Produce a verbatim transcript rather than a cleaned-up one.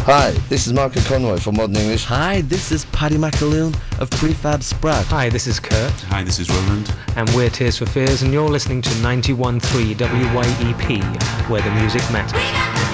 Hi, this is Marco Conroy from Modern English. Hi, this is Paddy McAloon of Prefab Sprout. Hi, this is Kurt. Hi, this is Roland. And we're Tears for Fears, and you're listening to ninety-one point three W Y E P, where the music matters.